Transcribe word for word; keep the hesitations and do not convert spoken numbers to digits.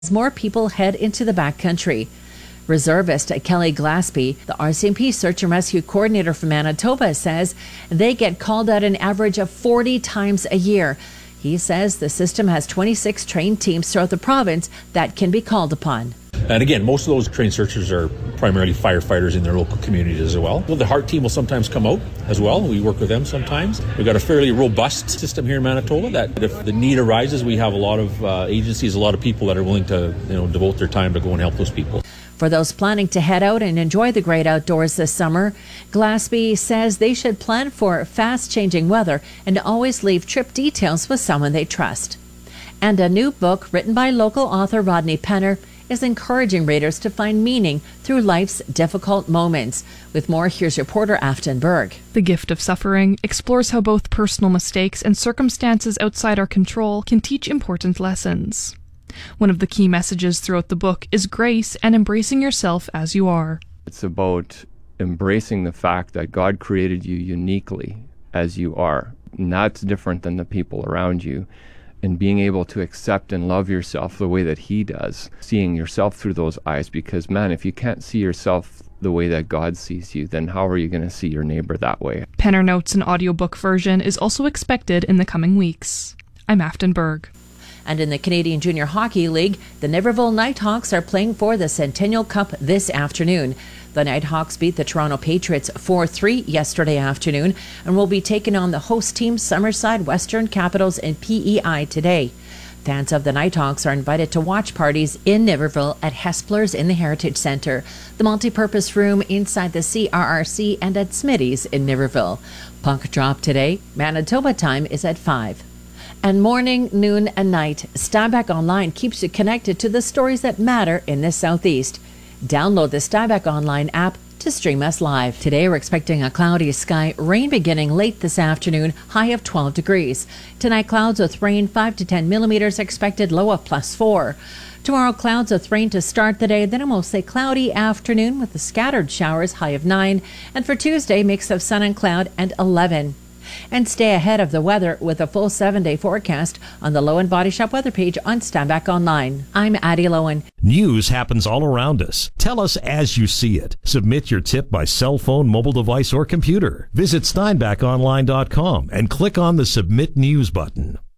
As more people head into the backcountry. Reservist Kelly Glaspie, the R C M P Search and Rescue Coordinator for Manitoba, says they get called out an average of forty times a year. He says the system has twenty-six trained teams throughout the province that can be called upon. And again, most of those trained searchers are primarily firefighters in their local communities as well. Well, the HEART team will sometimes come out as well. We work with them sometimes. We've got a fairly robust system here in Manitoba that if the need arises, we have a lot of uh, agencies, a lot of people that are willing to, you know, devote their time to go and help those people. For those planning to head out and enjoy the great outdoors this summer, Glaspie says they should plan for fast-changing weather and always leave trip details with someone they trust. And a new book written by local author Rodney Penner is encouraging readers to find meaning through life's difficult moments. With more, here's reporter Afton Berg. The Gift of Suffering explores how both personal mistakes and circumstances outside our control can teach important lessons. One of the key messages throughout the book is grace and embracing yourself as you are. It's about embracing the fact that God created you uniquely as you are. And that's different than the people around you. And being able to accept and love yourself the way that He does. Seeing yourself through those eyes. Because, man, if you can't see yourself the way that God sees you, then how are you going to see your neighbor that way? Penner notes an audiobook version is also expected in the coming weeks. I'm Afton Berg. And in the Canadian Junior Hockey League, the Niverville Nighthawks are playing for the Centennial Cup this afternoon. The Nighthawks beat the Toronto Patriots four three yesterday afternoon and will be taking on the host team Summerside Western Capitals in P E I today. Fans of the Nighthawks are invited to watch parties in Niverville at Hespler's in the Heritage Centre, the multi-purpose room inside the C R R C, and at Smitty's in Niverville. Puck drop today. Manitoba time is at five. And morning, noon, and night, Steinbach Online keeps you connected to the stories that matter in the Southeast. Download the Steinbach Online app to stream us live. Today we're expecting a cloudy sky, rain beginning late this afternoon, high of twelve degrees. Tonight clouds with rain, five to ten millimeters expected, low of plus four. Tomorrow clouds with rain to start the day, then a mostly cloudy afternoon with the scattered showers, high of nine. And for Tuesday, mix of sun and cloud and eleven. And stay ahead of the weather with a full seven-day forecast on the Lowen Body Shop weather page on Steinbach Online. I'm Addie Lowen. News happens all around us. Tell us as you see it. Submit your tip by cell phone, mobile device, or computer. Visit steinbach online dot com and click on the Submit News button.